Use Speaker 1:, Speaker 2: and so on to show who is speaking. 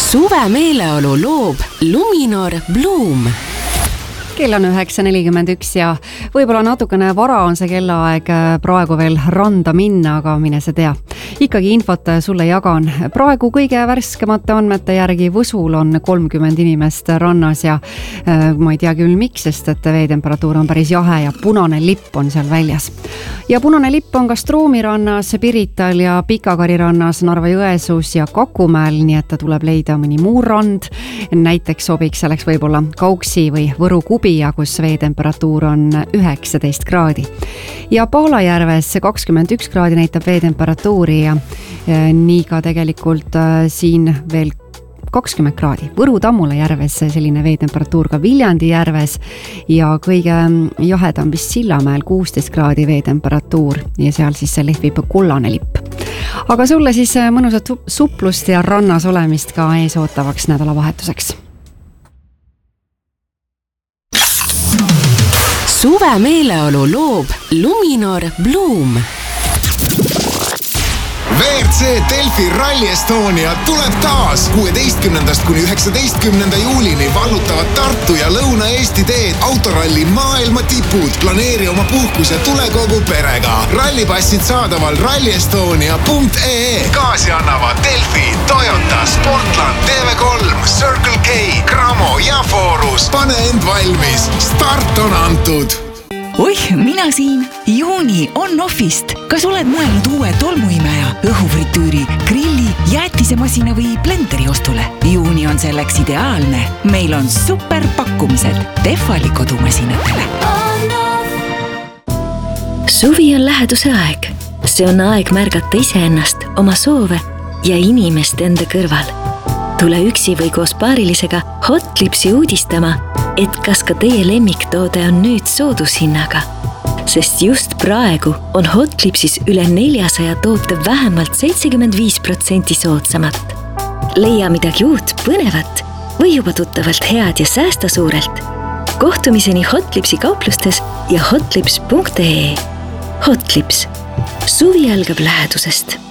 Speaker 1: Suve meeleolu loob Luminor Bloom.
Speaker 2: Kell on 9.41 ja võib-olla natukene vara on see kellaaeg praegu veel randa minna, aga mine see tea. Ikkagi infot sulle jagan. Praegu kõige värskemate andmete järgi Võsul on 30 inimest rannas ja ma ei tea küll miks, sest et veetemperatuur on päris jahe ja punane lipp on seal väljas. Ja punane lipp on ka Stroomi rannas, Pirital ja Pikakari rannas, Narva-Jõesuus ja Kakumäel, nii et tuleb leida mõni muu rand. Näiteks sobiks selleks võib-olla Kauksi või Võru Kubija, kus veetemperatuur on 19 kraadi. Ja Paalajärves 21 kraadi näitab veetemperatuuri ja nii ka tegelikult siin veel 20 kraadi. Võru Tammula järves selline veetemperatuur ka Viljandi järves ja kõige jahedam vist Sillamäel 16 kraadi veetemperatuur ja seal siis lehvib kollane lipp. Aga sulle siis mõnusat suplust ja rannas olemist ka ees ootavaks nädalavahetuseks.
Speaker 1: Suve meeleolu loob Luminor Bloom.
Speaker 3: WRC Delfi Rally Estonia tuleb taas 16. kuni 19. juulini vallutavad Tartu ja Lõuna-Eesti teed autoralli maailma tipud. Planeeri oma puhkus ja tule kogu perega. Rallipassid saadaval rallyestonia.ee. Gaasi annavad Delfi, Toyota, Sportland, TV3, Circle K, Cramo ja Forus. Pane end valmis. Start on antud.
Speaker 4: Oih, mina siin. Juuni on Offist. Kas oled mõelnud uue tolmuimeja, õhufritüüri, grilli, jäätisemasina või blenderi ostule? Juuni on selleks ideaalne. Meil on super pakkumised Tehvali kodumasinatele.
Speaker 5: Suvi on läheduse aeg. See on aeg märgata iseennast, oma soove ja inimest enda kõrval. Tule üksi või koos paarilisega Hotlipsi uudistama, et kas ka teie lemmiktoode on nüüd soodushinnaga. Sest just praegu on Hotlipsis üle 400 toote vähemalt 75% soodsamat. Leia midagi uut, põnevat või juba tuttavalt head ja säästa suurelt. Kohtumiseni Hotlipsi kauplustes ja hotlips.ee. Hotlips. Suvi algab lähedusest.